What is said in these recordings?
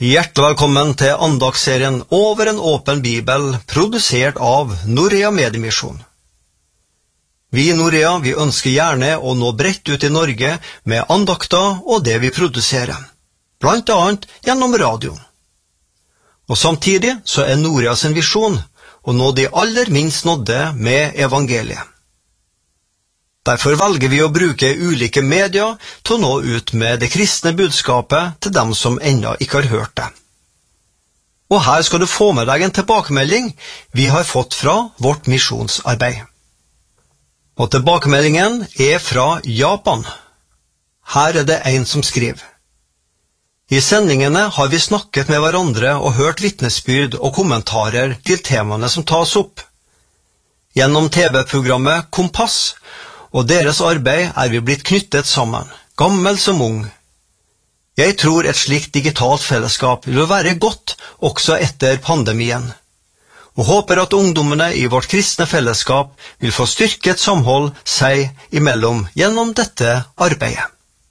Hjertelig velkommen til andagsserien Over en åpen bibel, produsert av Norea Mediemisjon. Vi i Norea vi ønsker gjerne å nå bredt ut i Norge med andakter og det vi produserer, blant annet gjennom radio. Og samtidig så er Norea sin visjon å nå de aller minst nådde med evangeliet. Derfor velger vi å bruke ulike medier til å nå ut med det kristne budskapet til dem som ennå ikke har hørt det. Og her skal du få med deg en tilbakemelding vi har fått fra vårt misjonsarbeid. Og tilbakemeldingen er fra Japan. Her er det en som skriver: I sendingene har vi snakket med hverandre og hørt vitnesbyrd og kommentarer til temaene som tas opp. Gjennom TV-programmet Kompass og deres arbeid er vi blitt knyttet sammen, gammel som ung. Jeg tror et slikt digitalt fellesskap vil være godt også etter pandemien, og håper at ungdommene i vårt kristne fellesskap vil få styrket samhold seg imellom gjennom dette arbeidet.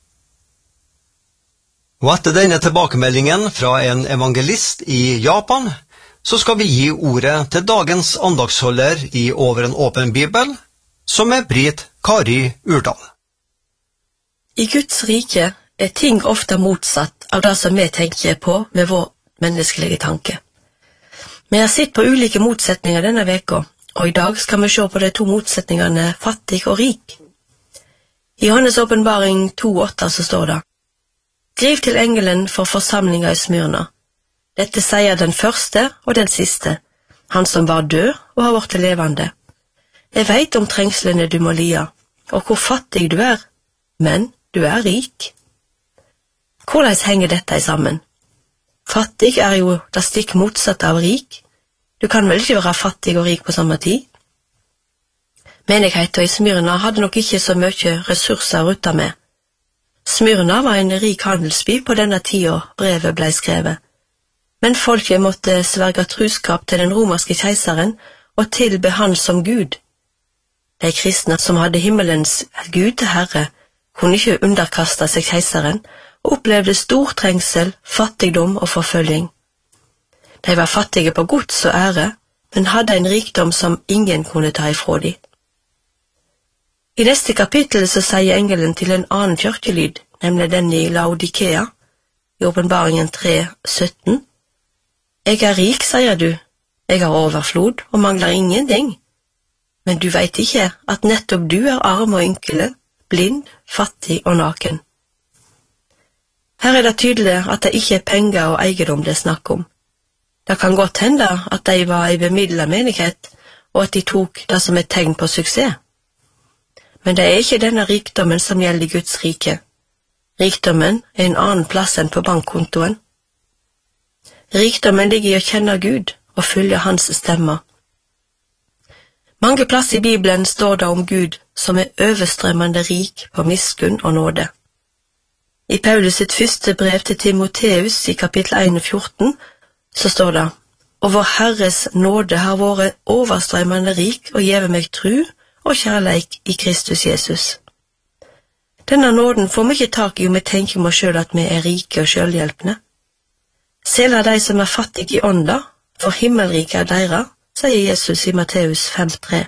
Og etter denne tilbakemeldingen fra en evangelist i Japan, så skal vi gi ordet til dagens andagsholder i Over en åpen bibel, som er Britt Kari Urdal. I Guds rike er ting ofte motsatt av det som vi tenker på med vår menneskelige tanke. Vi har sett på ulike motsetninger denne veka, og i dag skal vi se på de to motsetningene fattig og rik. I Johannes åpenbaring 2,8 så står det: Skriv til engelen for forsamlinga i Smyrna. Dette sier den første og den siste, han som var død og har vært levende. Jeg vet om trengslene du må lia, og hvor fattig du er, men du er rik. Hvordan henger dette sammen? Fattig er jo det stikk motsatte av rik. Du kan vel ikke være fattig og rik på samme tid? Menigheten i Smyrna hadde nok ikke så mye ressurser å rutte med. Smyrna var en rik handelsby på denne tida brevet ble skrevet, men folket måtte sverge truskap til den romerske keiseren og tilbe han som Gud. De kristne som hadde himmelens Gud til Herre, kunne ikke underkaste seg keiseren, og opplevde stor trengsel, fattigdom og forfølging. De var fattige på gods og ære, men hadde en rikdom som ingen kunne ta ifra dem. I neste kapittel så sier engelen til en annen kirkelyd, nemlig den i Laodikea, i åpenbaringen 3,17. Jeg er rik, sier du, jeg har overflod og mangler ingenting. Men du vet ikke at nettopp du er arm og ynkelig, blind, fattig og naken. Her er det tydelig at det ikke er penger og eiendom det er snakk om. Det kan godt hende at de var i bemidlet menighet, og at de tok det som et tegn på suksess. Men det er ikke denne rikdommen som gjelder i Guds rike. Rikdommen er en annen plass enn på bankkontoen. Rikdommen ligger i å kjenne Gud og følge hans stemmer. Mange plasser i Bibelen står det om Gud som er overstrømmende rik på miskunn og nåde. I Paulus sitt første brev til Timoteus i kapittel 1,14 så står det: Og vår Herres nåde har vært overstrømmende rik og gjeve meg tru og kjærleik i Kristus Jesus. Denne nåden får vi ikke tak i om vi tenker om oss selv at vi er rike og selvhjelpende. Selv de som er fattige i ånda, for himmelriket er deres, sier Jesus i Matteus 5,3.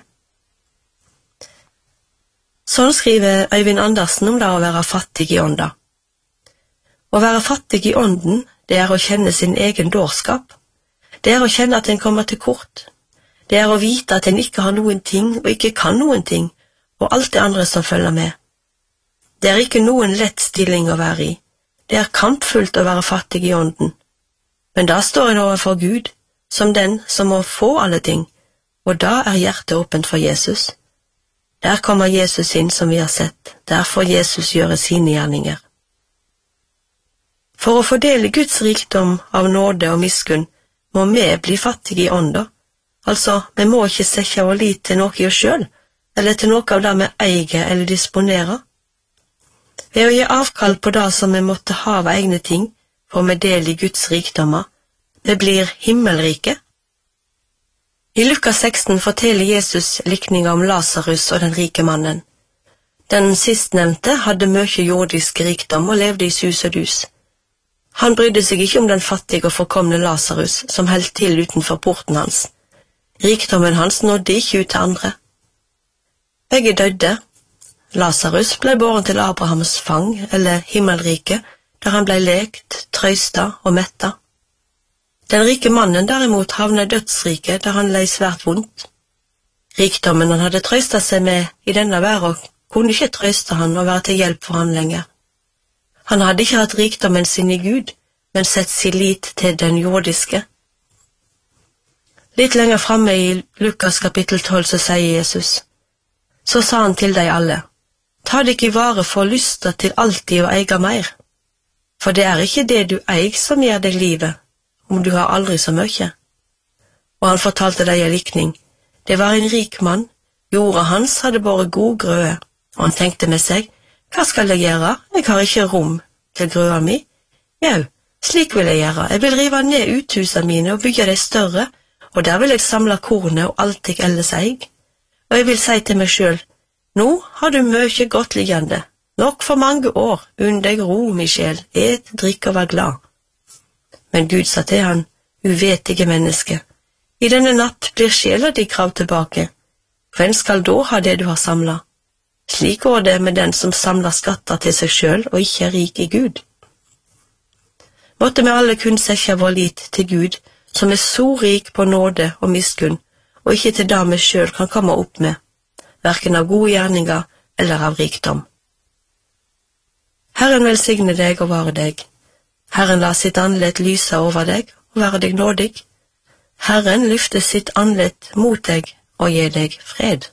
Sånn skriver Øyvind Andersen om det å være fattig i ånda. Å være fattig i ånden, det er å kjenne sin egen dårskap. Det er å kjenne at en kommer til kort. Det er å vite at en ikke har noen ting og ikke kan noen ting, og alt det andre som følger med. Det er ikke noen lett stilling å være i. Det er kampfullt å være fattig i ånden. Men da står en overfor Gud, som den som må få alle ting, og da er hjertet åpent for Jesus. Der kommer Jesus inn som vi har sett, der får Jesus gjøre sine gjerninger. For å fordele Guds rikdom av nåde og miskunn, må vi bli fattige i ånda. Altså, vi må ikke sette vår lit til noe i oss selv, eller til noe av det vi eier eller disponerer. Ved å gi avkall på det som vi måtte ha av egne ting, får vi del i Guds rikdommer. Det blir himmelrike. I Lukas 16 forteller Jesus likninga om Lazarus og den rike mannen. Den sistnevnte hadde mye jordisk rikdom og levde i sus og dus. Han brydde seg ikke om den fattige og forkomne Lazarus som held til utenfor porten hans. Rikdommen hans nådde ikke ut til andre. Begge døde. Lazarus ble båren til Abrahams fang, eller himmelriket, der han ble lekt, trøysta og metta. Den rike mannen derimot havnet i dødsriket, der han lei svært vondt. Rikdommen han hadde trøysta seg med i denne verden, kunne ikke trøyste han og være til hjelp for han lenger. Han hadde ikke hatt rikdommen sin i Gud, men sett sin lit til den jordiske. Litt lenger framme i Lukas kapittel 12 så sier Jesus, så sa han til deg alle, ta deg ikke vare for lysta til alltid å eie mer, for det er ikke det du eier som gir deg livet, om du har aldri så mye. Og han fortalte deg en likning. Det var en rik mann, jorda hans hadde båret god grøde, og han tenkte med seg, hva skal jeg gjøre? Jeg har ikke rom til grøa mi. Jau, slik vil jeg gjøre. Jeg vil rive ned uthusa mine og bygge de større, og der vil jeg samle kornet og alt jeg ellers eier. Og jeg vil si til meg selv, nå har du mye godt liggende, nok for mange år, unn deg ro, min sjel, et, drikk og vær glad. Men Gud sa til han, uvetige menneske, i denne natt blir sjela di krav tilbake. Hvem skal da ha det du har samlet? Slik går det med den som samler skatter til seg selv og ikke er rik i Gud. Måtte vi alle kun sette vår lit til Gud, som er så rik på nåde og miskunn, og ikke til det vi selv kan komme opp med, hverken av gode gjerninger eller av rikdom. Herren velsigne deg og vare deg. Herren la sitt andlet lyse over deg og være deg nådig. Herren løfte sitt andlet mot deg og gi deg fred.